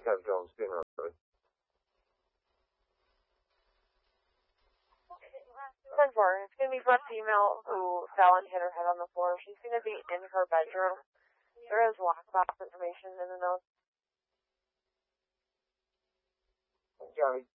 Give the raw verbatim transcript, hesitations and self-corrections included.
Kev Jones funeral. ten four. It's going to be for a female who fell and hit her head on the floor. She's going to be in her bedroom. There is lockbox information in the notes. Johnny.